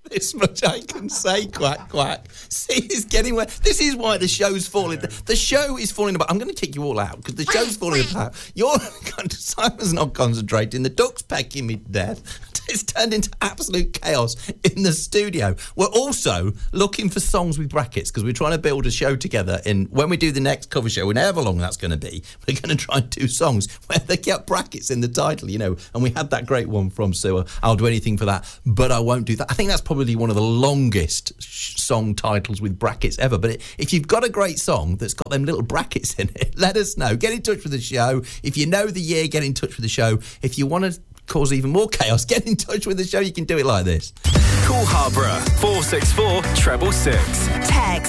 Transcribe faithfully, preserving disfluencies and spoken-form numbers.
This much I can say, quack, quack. See, it's getting where. This is why the show's falling. The, the show is falling apart. I'm going to kick you all out because the show's falling apart. You're Simon's not concentrating. The duck's pecking me to death. It's turned into absolute chaos in the studio. We're also looking for songs with brackets because we're trying to build a show together. In when we do the next cover show, however long that's going to be, we're going to try and do songs where they get brackets in the title, you know. And we had that great one from Sewer. I'll do anything for that, but I won't do that. I think that's probably one of the longest sh- song titles with brackets ever. But it, if you've got a great song that's got them little brackets in it, let us know. Get in touch with the show. If you know the year, get in touch with the show. If you want to cause even more chaos, get in touch with the show. You can do it like this. Call Harborough four six four treble six. Text